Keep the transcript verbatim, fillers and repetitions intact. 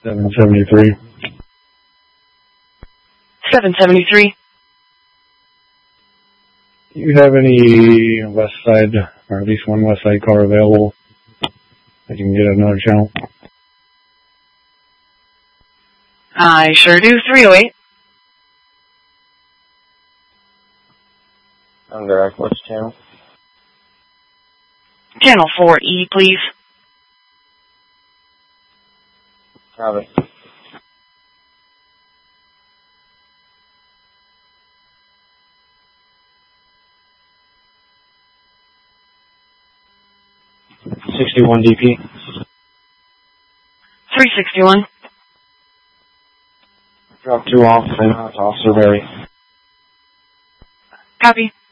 seven seventy-three. seven seventy-three. Do you have any west side, or at least one west side car available that you can get another channel? I sure do. three oh eight. I'm direct. What's channel? Channel four E, please. Copy. sixty-one D P. three sixty-one. Drop two off and uh, to Officer Berry. Copy.